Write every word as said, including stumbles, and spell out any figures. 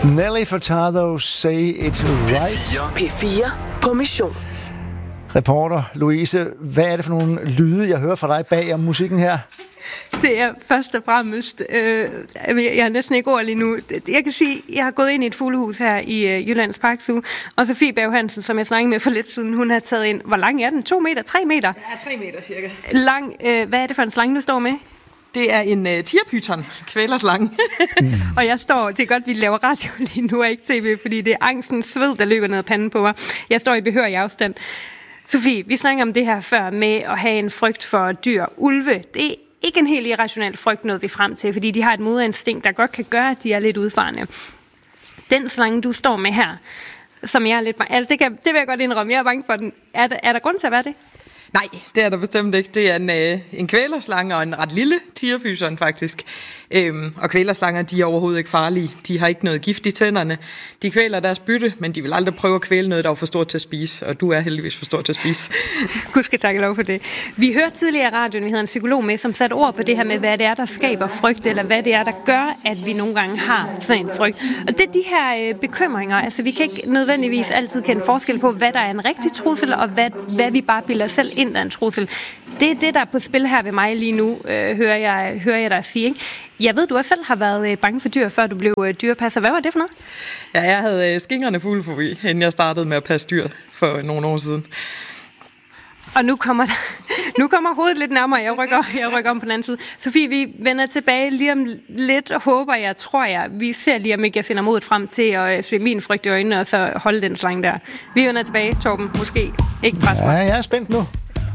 Nelly Furtado, Say It Right. P fire på mission. Reporter Louise, hvad er det for nogle lyde, jeg hører fra dig bag om musikken her? Det er først og fremmest, øh, jeg har næsten ikke ord lige nu. Jeg kan sige, jeg har gået ind i et fuglehus her i øh, Jyllands Park Zoo, og Sofie Berg Hansen, som jeg snakkede med for lidt siden, hun har taget ind. Hvor lang er den? To meter? Tre meter? Ja, tre meter cirka. Lang. Øh, hvad er det for en slange, du står med? Det er en uh, tigerpyton, kvælerslange. mm. Og jeg står, det er godt, vi laver radio lige nu, og ikke tv, fordi det er angsten sved, der løber ned ad panden på mig. Jeg står i behørig afstand. Sofie, vi snakker om det her før med at have en frygt for dyr. Ulve, det er ikke en helt irrationel frygt, noget vi frem til, fordi de har et moderinstinkt, der godt kan gøre, at de er lidt udfarende. Den slange, du står med her, som jeg er lidt... Altså, det, kan, det vil jeg godt indrømme, jeg er bange for den. Er der, er der grund til at være det? Nej, det er der bestemt ikke. Det er en, øh, en kvælerslange og en ret lille tigerpyton faktisk. Øhm, og kvælerslanger, de er overhovedet ikke farlige. De har ikke noget gift i tænderne. De kvæler deres bytte, men de vil aldrig prøve at kvæle noget, der er for stort til at spise. Og du er heldigvis for stor til at spise. Gud skal takke lov for det. Vi hørte tidligere i radioen, vi havde en psykolog med, som satte ord på det her med, hvad det er, der skaber frygt, eller hvad det er, der gør, at vi nogle gange har sådan en frygt. Og det er de her øh, bekymringer. Altså, vi kan ikke nødvendigvis altid kende forskel på, hvad der er en rigtig trussel, og hvad, hvad vi bare bilder selv ind af en trussel. Det er det, der er på spil her ved mig lige nu, øh, hører, jeg, hører jeg dig sige. Ikke? Jeg ved, du også selv har været øh, bange for dyr, før du blev øh, dyrepasser. Hvad var det for noget? Ja, jeg havde øh, skingrende fuglefobi, inden jeg startede med at passe dyr for nogle år siden. Og nu kommer, nu kommer hovedet lidt nærmere. Jeg rykker, jeg rykker om på den anden side. Sofie, vi vender tilbage lige om lidt, og håber jeg, tror jeg. Vi ser lige, om ikke jeg finder modet frem til at se min frygt i øjnene, og så holde den slange der. Vi vender tilbage, Torben. Måske ikke pres. Ja, jeg er spændt nu.